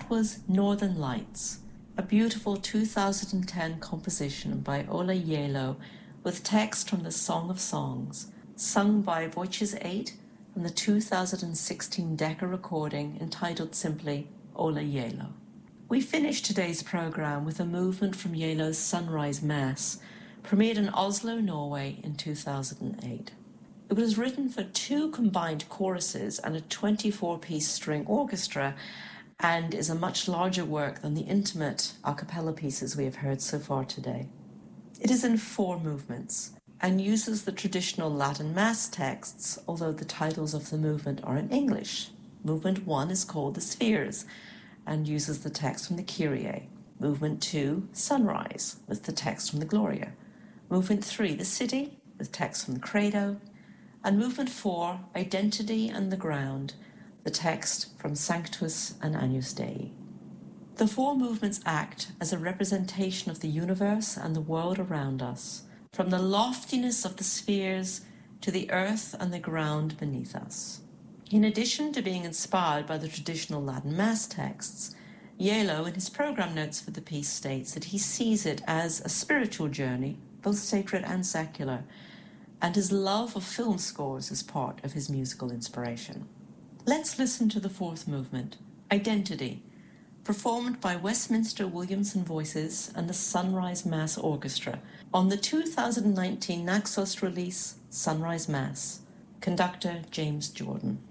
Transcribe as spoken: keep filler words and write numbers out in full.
That was Northern Lights, a beautiful two thousand ten composition by Ola Yelo with text from the Song of Songs, sung by Voices eight from the two thousand sixteen Decca recording entitled simply Ola Yelo. We finished today's programme with a movement from Yelo's Sunrise Mass, premiered in Oslo, Norway in two thousand eight. It was written for two combined choruses and a twenty-four-piece string orchestra, and is a much larger work than the intimate a cappella pieces we have heard so far today. It is in four movements and uses the traditional Latin Mass texts, although the titles of the movement are in English. Movement one is called The Spheres and uses the text from the Kyrie. Movement two, Sunrise, with the text from the Gloria. Movement three, The City, with text from the Credo. And movement four, Identity and the Ground, the text from Sanctus and Agnus Dei. The four movements act as a representation of the universe and the world around us, from the loftiness of the spheres to the earth and the ground beneath us. In addition to being inspired by the traditional Latin Mass texts, Yelo, in his program notes for the piece, states that he sees it as a spiritual journey, both sacred and secular, and his love of film scores is part of his musical inspiration. Let's listen to the fourth movement, Identity, performed by Westminster Williamson Voices and the Sunrise Mass Orchestra on the two thousand nineteen Naxos release, Sunrise Mass. Conductor James Jordan.